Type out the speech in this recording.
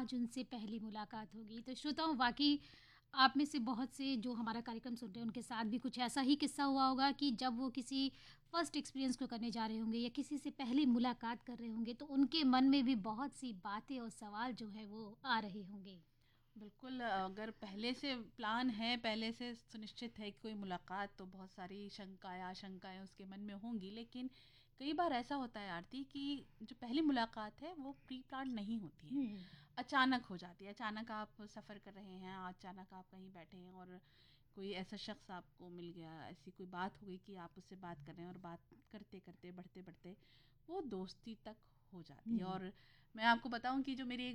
आज उनसे पहली मुलाकात होगी। तो श्रोताओं, वाक़ई आप में से बहुत से जो हमारा कार्यक्रम सुन रहे हैं, उनके साथ भी कुछ ऐसा ही किस्सा हुआ होगा कि जब वो किसी फर्स्ट एक्सपीरियंस को करने जा रहे होंगे या किसी से पहली मुलाकात कर रहे होंगे, तो उनके मन में भी बहुत सी बातें और सवाल जो है वो आ रहे होंगे। बिल्कुल, अगर पहले से प्लान है, पहले से सुनिश्चित है कि कोई मुलाकात, तो बहुत सारी शंकाएँ, आशंकाएँ उसके मन में होंगी। लेकिन कई बार ऐसा होता है आरती कि जो पहली मुलाकात है वो प्री प्लान नहीं होती है, हुँ। अचानक हो जाती है। अचानक आप सफ़र कर रहे हैं, अचानक आप कहीं बैठे हैं और कोई ऐसा शख्स आपको मिल गया, ऐसी कोई बात हो गई कि आप उससे बात कर रहे हैं और बात करते-करते, बढ़ते-बढ़ते वो दोस्ती तक हो जाती है। हुँ। और मैं आपको बताऊँ कि जो मेरी एक